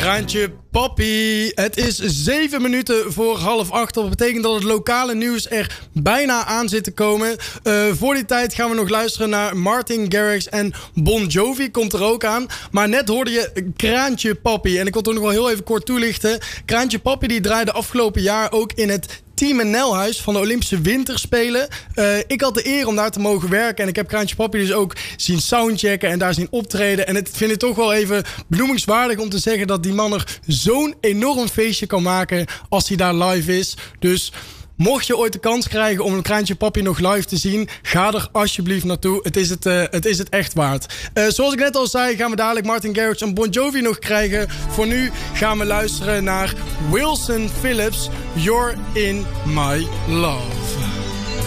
Kraantje Papi. Het is 7 minuten voor 7:30. Dat betekent dat het lokale nieuws er bijna aan zit te komen. Voor die tijd gaan we nog luisteren naar Martin Garrix en Bon Jovi. Komt er ook aan. Maar net hoorde je Kraantje Papi. En ik wil het ook nog wel heel even kort toelichten. Kraantje Papi die draaide afgelopen jaar ook in het Team NL-huis van de Olympische Winterspelen. Ik had de eer om daar te mogen werken. En ik heb Kraantje Papi dus ook zien soundchecken en daar zien optreden. En ik vind het toch wel even benoemingswaardig om te zeggen dat die man er zo'n enorm feestje kan maken als hij daar live is. Dus mocht je ooit de kans krijgen om een Kraantje Papi nog live te zien, ga er alsjeblieft naartoe. Het is het echt waard. Zoals ik net al zei, gaan we dadelijk Martin Garrix en Bon Jovi nog krijgen. Voor nu gaan we luisteren naar Wilson Phillips, You're in My Love.